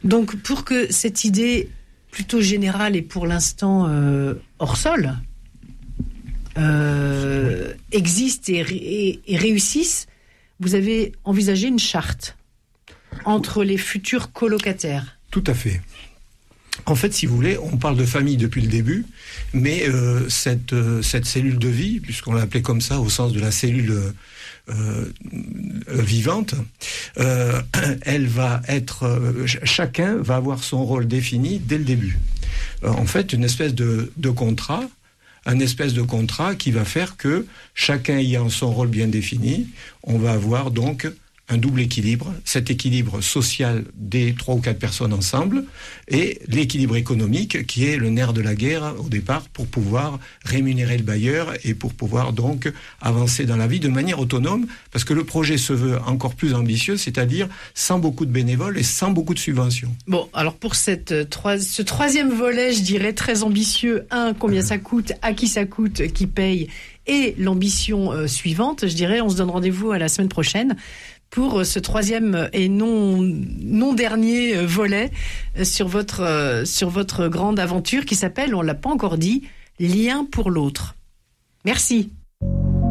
Donc, pour que cette idée plutôt générale et pour l'instant hors sol existe et réussisse, vous avez envisagé une charte entre les futurs colocataires. Tout à fait. En fait, si vous voulez, on parle de famille depuis le début, mais cette cellule de vie, puisqu'on l'a appelée comme ça au sens de la cellule vivante, elle va être, chacun va avoir son rôle défini dès le début. En fait, une espèce de contrat, un espèce de contrat qui va faire que chacun ayant son rôle bien défini, on va avoir donc un double équilibre, cet équilibre social des 3 ou 4 personnes ensemble et l'équilibre économique qui est le nerf de la guerre au départ pour pouvoir rémunérer le bailleur et pour pouvoir donc avancer dans la vie de manière autonome parce que le projet se veut encore plus ambitieux, c'est-à-dire sans beaucoup de bénévoles et sans beaucoup de subventions. Bon, alors pour ce troisième volet, je dirais très ambitieux, combien ça coûte, à qui ça coûte, qui paye et l'ambition suivante, je dirais, on se donne rendez-vous à la semaine prochaine pour ce troisième et non dernier volet sur votre grande aventure qui s'appelle, on l'a pas encore dit, Lien pour l'autre. Merci.